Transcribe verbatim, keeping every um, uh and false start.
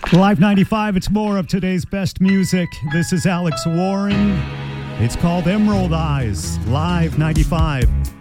Live ninety-five, it's more of today's best music. This is Alex Warren. It's called Emerald Eyes, Live ninety-five.